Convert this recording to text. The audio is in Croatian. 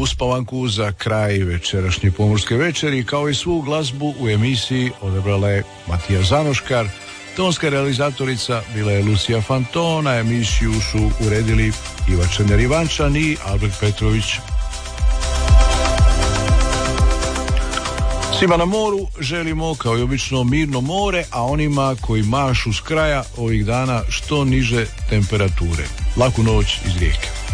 uspavanku za kraj večerašnje pomorske večeri, kao i svu glazbu u emisiji odabrala je Matija Zanoškar. Tonska realizatorica bila je Lucija Fanton, a emisiju su uredili Iva Čener-Ivančan i Albert Petrović. Svima na moru želimo kao i obično mirno more, a onima koji mašu s kraja ovih dana što niže temperature. Laku noć iz Rijeke.